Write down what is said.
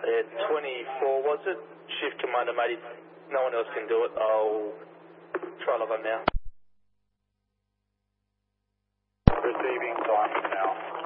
Yeah, 24 was it? Shift commander, mate. If no one else can do it, I'll try log on now. Receiving, timing now.